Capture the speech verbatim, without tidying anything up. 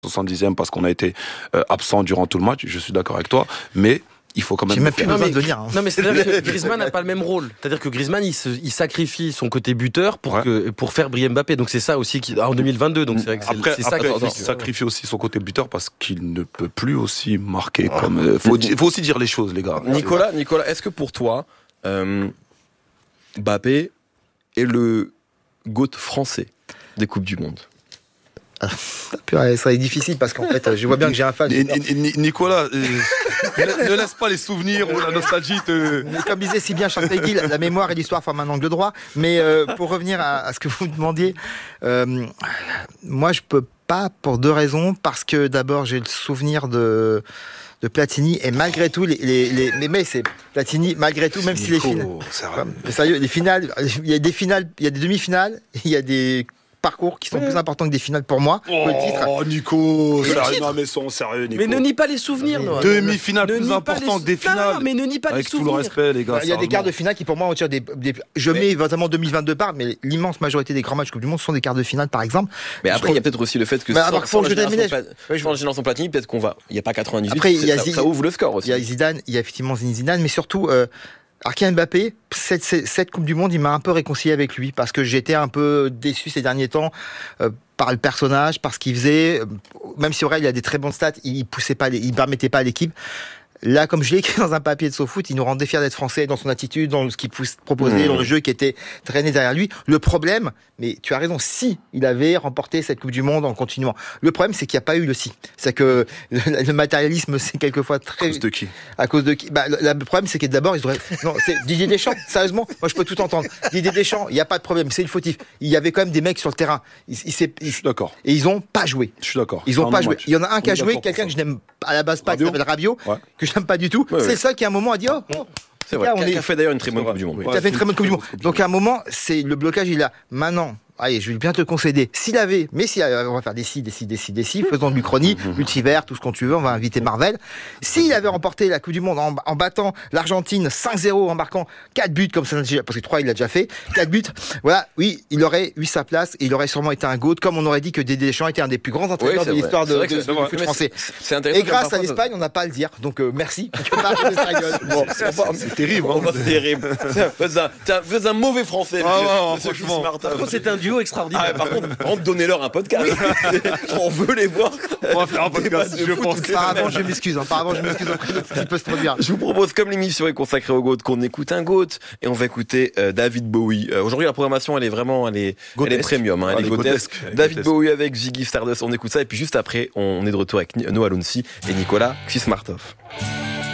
soixante-dixième parce qu'on a été euh, absent durant tout le match, je suis d'accord avec toi, mais il faut quand même... J'ai même plus besoin de venir. Hein. Non, mais c'est-à-dire que Griezmann n'a pas le même rôle. C'est-à-dire que Griezmann, il, se, il sacrifie son côté buteur pour, ouais. que, pour faire briller Mbappé. Donc c'est ça aussi qui, en deux mille vingt-deux. Donc c'est vrai que c'est, après, c'est ça après, qui il sacrifie aussi son côté buteur parce qu'il ne peut plus aussi marquer comme... Il faut, faut aussi dire les choses, les gars. Nicolas, Nicolas, est-ce que pour toi, euh, Mbappé est le GOAT français des Coupes du Monde? Ça serait difficile parce qu'en fait, je vois bien que j'ai un fan. Et, et, et, Nicolas, euh, ne laisse pas les souvenirs ou la nostalgie te... Comme disait si bien Charles Taguy, la mémoire et l'histoire forment un angle droit. Mais euh, pour revenir à, à ce que vous me demandiez, euh, moi je peux pas pour deux raisons. Parce que d'abord j'ai le souvenir de... de Platini et malgré tout les, les, les mais, mais c'est Platini malgré tout même Nico, si les finales sérieux les finales il y a des finales il y a des demi-finales il y a des parcours qui sont plus importants que des finales pour moi. Oh, le titre. Nico, sérieux, non mais sont sérieux, Nico. Mais ne nie pas les souvenirs, non. Demi-finale plus importante que des finales. Non, mais ne nie pas avec les souvenirs. Avec tout le respect, les gars. Il y a des quarts de finale qui, pour moi, retirent des, des. Je mais... mets notamment deux mille vingt-deux par, mais l'immense majorité des grands matchs Coupe du Monde sont des quarts de finale, par exemple. Mais après, il y a peut-être aussi le fait que. Bah, sans, sans, je termine. Sans la génération Platini, peut-être qu'on va. Il n'y a pas quatre-vingt-dix-huit. Après, il y a ça, Zidane, ça ouvre le score aussi. Il y a Zidane, il y a effectivement Zidane, mais surtout. Euh, Alors Kylian Mbappé, cette, cette, cette Coupe du Monde, il m'a un peu réconcilié avec lui parce que j'étais un peu déçu ces derniers temps euh, par le personnage, par ce qu'il faisait. Même si vrai, il a des très bons stats, il poussait pas, il permettait pas à l'équipe. Là, comme je l'ai écrit dans un papier de SoFoot, il nous rendait fiers d'être français dans son attitude, dans ce qu'il proposait, mmh. dans le jeu qui était traîné derrière lui. Le problème, mais tu as raison, si il avait remporté cette Coupe du Monde en continuant. Le problème, c'est qu'il n'y a pas eu le si. C'est que le, le matérialisme, c'est quelquefois très... À cause de qui? À cause de qui? Bah, le, le problème, c'est que d'abord, ils auraient... Non, c'est Didier Deschamps, sérieusement, moi je peux tout entendre. Didier Deschamps, il n'y a pas de problème, c'est le fautif. Il y avait quand même des mecs sur le terrain. Il, il, il, je suis d'accord. Et ils n'ont pas joué. Je suis d'accord. Ils n'ont pas joué. Match. Il y en a un qui a joué, quelqu'un que je n'aime à la base pas, qui s'appelle Rabiot, ouais. que je n'aime pas du tout. Ouais, c'est ouais. le seul qui à un moment a dit oh, oh c'est vrai. Qui a est... fait d'ailleurs une très bonne Coupe du Monde. Qui a fait une très bonne Coupe du Monde. Donc à un moment, c'est le blocage, il a maintenant. Allez, je vais bien te le concéder. S'il avait, mais si, on va faire des si, des si, des si, des si, faisons de l'Uchronie, multivers, tout ce qu'on tu veux, on va inviter Marvel. S'il avait remporté la Coupe du Monde en, en battant l'Argentine cinq zéro, en marquant quatre buts, comme ça, parce que trois, il l'a déjà fait, quatre buts, voilà, oui, il aurait eu sa place et il aurait sûrement été un GOAT, comme on aurait dit que Didier Deschamps était un des plus grands entraîneurs oui, de l'histoire de, de, de, de foot français. C'est intéressant. Et grâce à l'Espagne, on n'a pas à le dire. Donc, euh, merci. Bon, c'est terrible, hein. C'est terrible. Vous êtes un mauvais français, franchement. C'est un duo extraordinaire. Ah, par contre, on donnez-leur un podcast. On veut les voir. On va faire un podcast, je pense. Apparemment, je m'excuse. Apparemment, je m'excuse auprès de ce qui peut se produire. Je vous propose, comme l'émission est consacrée au GOAT, qu'on écoute un GOAT et on va écouter euh, David Bowie. Euh, aujourd'hui, la programmation, elle est vraiment, elle est, elle est premium, hein, elle est GOATesque. David Bowie avec Ziggy Stardust. On écoute ça et puis juste après, on est de retour avec Noah Lounsi et Nicolas Xismartov.